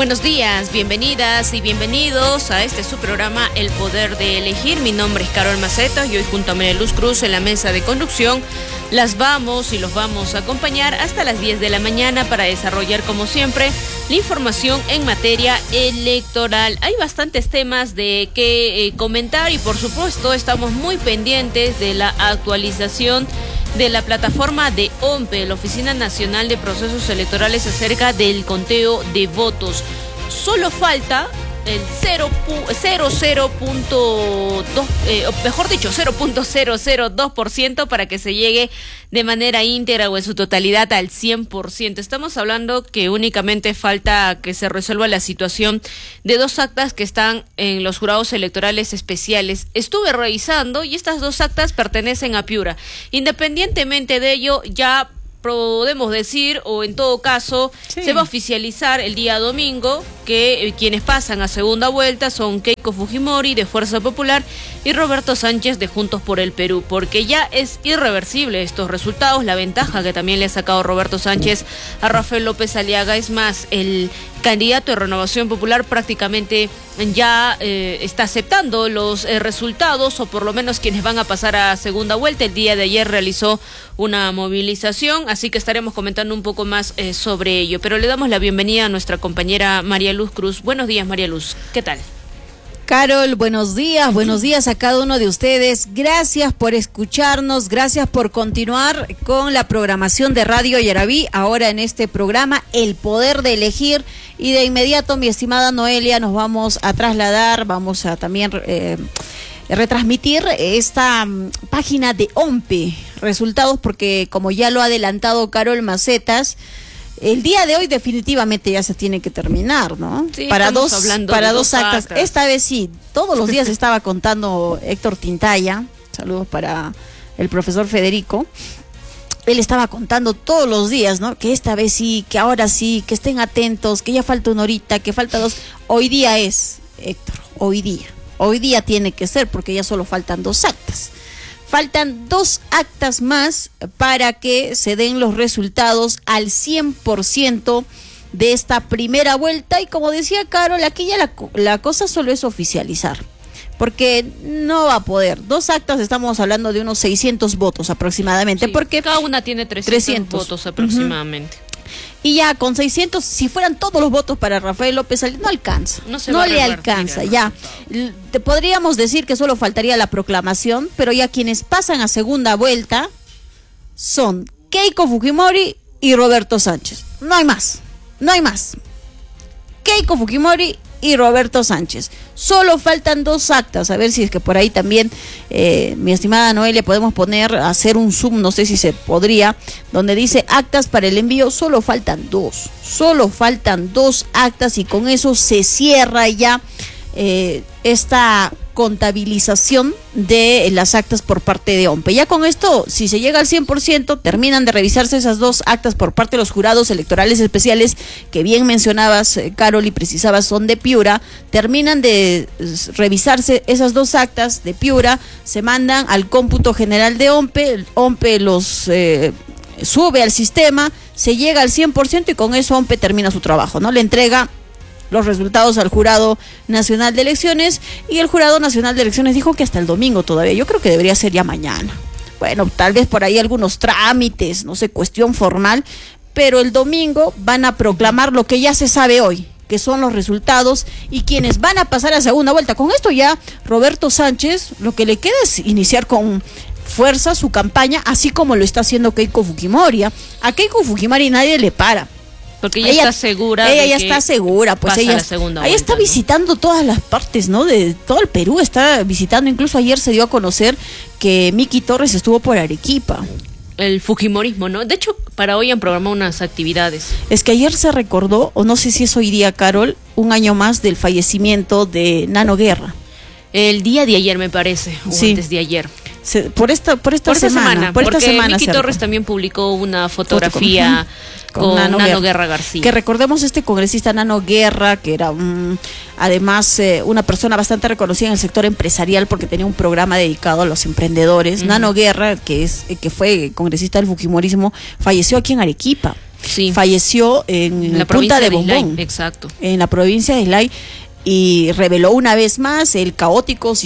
Buenos días, bienvenidas y bienvenidos a este su programa El Poder de Elegir. Mi nombre es Carol Maceta y hoy junto a María Luz Cruz en la mesa de conducción los vamos a acompañar hasta las 10 de la mañana para desarrollar como siempre la información en materia electoral. Hay bastantes temas de que comentar y por supuesto estamos muy pendientes de la actualización de la plataforma de OMPE, la Oficina Nacional de Procesos Electorales, acerca del conteo de votos. Solo falta el 0.002% para que se llegue de manera íntegra o en su totalidad al 100%. Estamos hablando que únicamente falta que se resuelva la situación de dos actas que están en los jurados electorales especiales. Estuve revisando y estas dos actas pertenecen a Piura. Independientemente de ello, ya podemos decir, o en todo caso, se va a oficializar el día domingo que quienes pasan a segunda vuelta son Keiko Fujimori de Fuerza Popular y Roberto Sánchez de Juntos por el Perú, porque ya es irreversible estos resultados. La ventaja que también le ha sacado Roberto Sánchez a Rafael López Aliaga, es más, el candidato de Renovación Popular prácticamente ya está aceptando los resultados, o por lo menos quienes van a pasar a segunda vuelta. El día de ayer realizó una movilización, así que estaremos comentando un poco más sobre ello. Pero le damos la bienvenida a nuestra compañera María Luz Cruz. Buenos días, María Luz, ¿qué tal? Carol, buenos días a cada uno de ustedes. Gracias por escucharnos, gracias por continuar con la programación de Radio Yarabí, ahora en este programa El Poder de Elegir. Y de inmediato, mi estimada Noelia, nos vamos a trasladar, vamos a también retransmitir esta página de OMPE, resultados, porque como ya lo ha adelantado Carol Macetas, el día de hoy definitivamente ya se tiene que terminar, ¿no? Sí, para dos actas. Esta vez sí, todos los días estaba contando Héctor Tintaya, saludos para el profesor Federico. Él estaba contando todos los días, ¿no? Que esta vez sí, que ahora sí, que estén atentos, que ya falta una horita, que falta dos. Hoy día es, Héctor, hoy día tiene que ser, porque ya solo faltan dos actas. Faltan dos actas más para que se den los resultados al 100% de esta primera vuelta. Y como decía Carol, aquí ya la cosa solo es oficializar, porque no va a poder. Dos actas, estamos hablando de unos 600 votos aproximadamente. Sí, porque cada una tiene 300 votos aproximadamente. Y ya con 600, si fueran todos los votos para Rafael López Aliaga, no alcanza. No le alcanza, ya. Te podríamos decir que solo faltaría la proclamación, pero ya quienes pasan a segunda vuelta son Keiko Fujimori y Roberto Sánchez. No hay más. Keiko Fujimori y Roberto Sánchez. Solo faltan dos actas, a ver si es que por ahí también, mi estimada Noelia, podemos hacer un zoom, no sé si se podría, donde dice actas para el envío. Solo faltan dos actas y con eso se cierra ya esta contabilización de las actas por parte de OMPE. Ya con esto, si se llega al 100%, terminan de revisarse esas dos actas por parte de los jurados electorales especiales que bien mencionabas, Carol, y precisabas, son de Piura. Terminan de revisarse esas dos actas de Piura, se mandan al cómputo general de OMPE. El OMPE los sube al sistema, se llega al 100% y con eso OMPE termina su trabajo, ¿no? Le entrega los resultados al Jurado Nacional de Elecciones, y el Jurado Nacional de Elecciones dijo que hasta el domingo todavía. Yo creo que debería ser ya mañana. Bueno, tal vez por ahí algunos trámites, no sé, cuestión formal, pero el domingo van a proclamar lo que ya se sabe hoy, que son los resultados y quienes van a pasar a segunda vuelta. Con esto ya Roberto Sánchez lo que le queda es iniciar con fuerza su campaña, así como lo está haciendo Keiko Fujimori. A Keiko Fujimori nadie le para, porque ella está segura. Ella ya está segura, pues ella está visitando todas las partes, ¿no? De todo el Perú está visitando. Incluso ayer se dio a conocer que Miki Torres estuvo por Arequipa. El fujimorismo, ¿no? De hecho, para hoy han programado unas actividades. Es que ayer se recordó, o no sé si es hoy día, Carol, un año más del fallecimiento de Nano Guerra. El día de ayer, me parece, o antes de ayer. Por esta semana. Porque Miki Torres también publicó una fotografía con Nano Guerra García. Que recordemos, este congresista Nano Guerra, que era además una persona bastante reconocida en el sector empresarial porque tenía un programa dedicado a los emprendedores. Nano Guerra, que fue congresista del fujimorismo, falleció aquí en Arequipa. Sí. Falleció en la Punta de Islay, Bombón. exacto. En la provincia de Islay. Y reveló una vez más el caótico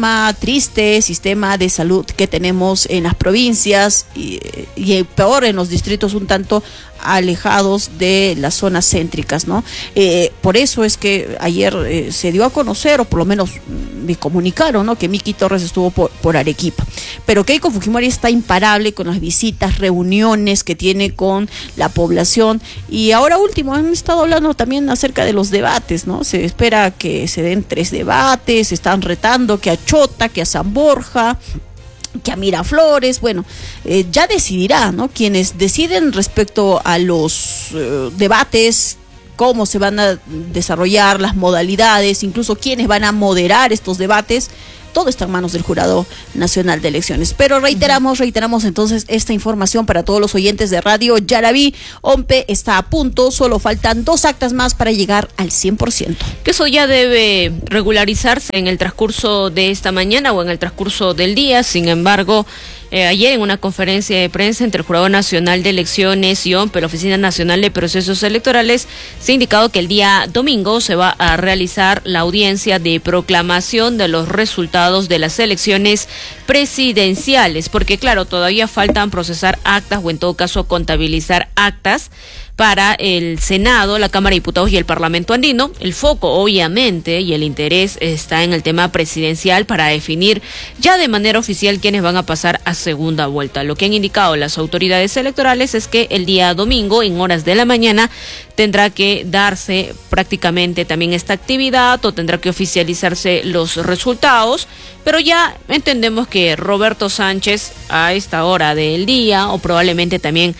triste sistema de salud que tenemos en las provincias y peor en los distritos un tanto alejados de las zonas céntricas, ¿no? Por eso es que ayer se dio a conocer, o por lo menos me comunicaron, ¿no?, que Miki Torres estuvo por Arequipa. Pero Keiko Fujimori está imparable con las visitas, reuniones que tiene con la población. Y ahora último, han estado hablando también acerca de los debates, ¿no? Se espera que se den 3 debates, se están retando que a Chota, que a San Borja, que a Miraflores. Bueno, ya decidirá, ¿no?, quienes deciden respecto a los debates, cómo se van a desarrollar, las modalidades, incluso quiénes van a moderar estos debates. Todo está en manos del Jurado Nacional de Elecciones. Pero reiteramos entonces esta información para todos los oyentes de Radio Yaraví. OMPE está a punto, solo faltan 2 actas más para llegar al 100%. Que eso ya debe regularizarse en el transcurso de esta mañana o en el transcurso del día. Sin embargo, ayer en una conferencia de prensa entre el Jurado Nacional de Elecciones y OMPE, la Oficina Nacional de Procesos Electorales, se ha indicado que el día domingo se va a realizar la audiencia de proclamación de los resultados de las elecciones presidenciales, porque claro, todavía faltan procesar actas o en todo caso contabilizar actas para el Senado, la Cámara de Diputados y el Parlamento Andino. El foco, obviamente, y el interés está en el tema presidencial para definir ya de manera oficial quiénes van a pasar a segunda vuelta. Lo que han indicado las autoridades electorales es que el día domingo, en horas de la mañana, tendrá que darse prácticamente también esta actividad o tendrá que oficializarse los resultados, pero ya entendemos que Roberto Sánchez a esta hora del día o probablemente también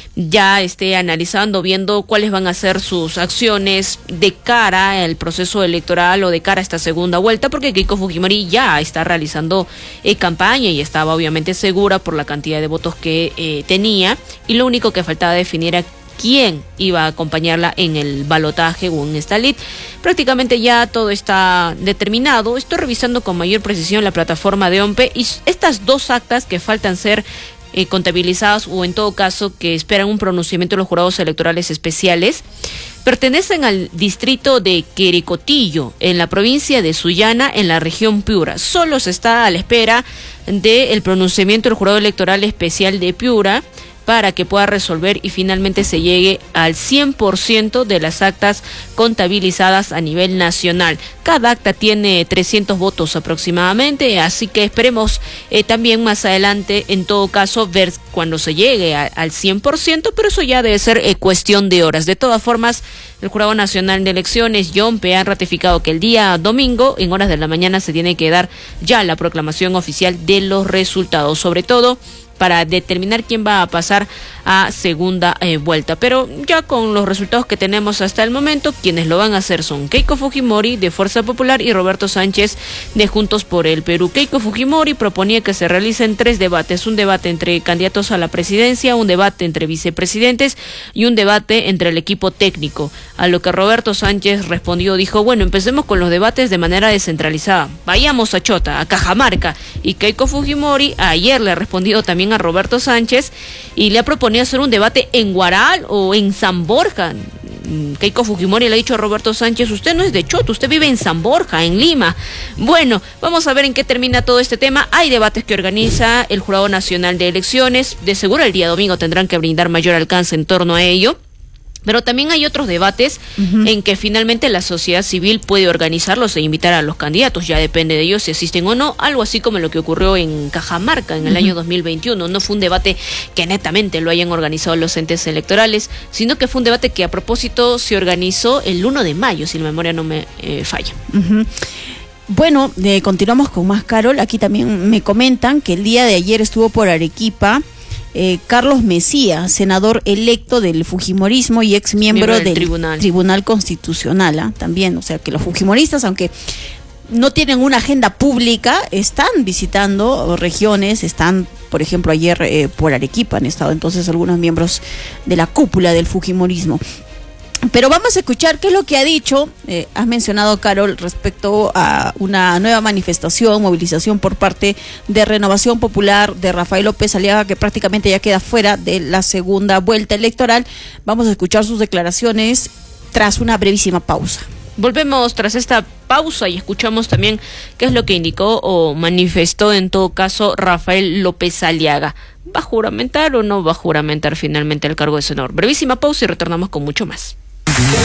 ya esté analizando, viendo cuáles van a ser sus acciones de cara al proceso electoral o de cara a esta segunda vuelta, porque Keiko Fujimori ya está realizando campaña y estaba obviamente segura por la cantidad de votos que tenía, y lo único que faltaba definir era quién iba a acompañarla en el balotaje o en esta lid. Prácticamente ya todo está determinado. Estoy revisando con mayor precisión la plataforma de OMPE y estas 2 actas que faltan ser contabilizadas o en todo caso que esperan un pronunciamiento de los jurados electorales especiales, pertenecen al distrito de Querecotillo, en la provincia de Sullana, en la región Piura. Solo se está a la espera del pronunciamiento del jurado electoral especial de Piura para que pueda resolver y finalmente se llegue al 100% de las actas contabilizadas a nivel nacional. Cada acta tiene 300 votos aproximadamente, así que esperemos también más adelante, en todo caso, ver cuando se llegue al 100%, pero eso ya debe ser cuestión de horas. De todas formas, el Jurado Nacional de Elecciones y OMPE han ratificado que el día domingo, en horas de la mañana, se tiene que dar ya la proclamación oficial de los resultados, sobre todo para determinar quién va a pasar a segunda vuelta. Pero ya con los resultados que tenemos hasta el momento, quienes lo van a hacer son Keiko Fujimori de Fuerza Popular y Roberto Sánchez de Juntos por el Perú. Keiko Fujimori proponía que se realicen 3 debates, un debate entre candidatos a la presidencia, un debate entre vicepresidentes y un debate entre el equipo técnico. A lo que Roberto Sánchez respondió, dijo, bueno, empecemos con los debates de manera descentralizada, vayamos a Chota, a Cajamarca. Y Keiko Fujimori ayer le ha respondido también a Roberto Sánchez y le ha proponido hacer un debate en Huaral o en San Borja. Keiko Fujimori le ha dicho a Roberto Sánchez, usted no es de Chota, usted vive en San Borja, en Lima. Bueno, vamos a ver en qué termina todo este tema. Hay debates que organiza el Jurado Nacional de Elecciones, de seguro el día domingo tendrán que brindar mayor alcance en torno a ello. Pero también hay otros debates en que finalmente la sociedad civil puede organizarlos e invitar a los candidatos. Ya depende de ellos si asisten o no. Algo así como lo que ocurrió en Cajamarca en el año 2021. No fue un debate que netamente lo hayan organizado los entes electorales, sino que fue un debate que a propósito se organizó el 1 de mayo, si la memoria no me falla. Bueno, continuamos con más, Carol. Aquí también me comentan que el día de ayer estuvo por Arequipa Carlos Mesía, senador electo del Fujimorismo y ex miembro del Tribunal Constitucional, también, o sea que los fujimoristas, aunque no tienen una agenda pública, están visitando regiones, están, por ejemplo, ayer por Arequipa han estado entonces algunos miembros de la cúpula del Fujimorismo. Pero vamos a escuchar qué es lo que ha dicho. Has mencionado, Carol, respecto a una nueva manifestación, movilización por parte de Renovación Popular de Rafael López Aliaga, que prácticamente ya queda fuera de la segunda vuelta electoral. Vamos a escuchar sus declaraciones tras una brevísima pausa. Volvemos tras esta pausa y escuchamos también qué es lo que indicó o manifestó en todo caso Rafael López Aliaga. ¿Va a juramentar o no va a juramentar finalmente el cargo de senador? Brevísima pausa y retornamos con mucho más.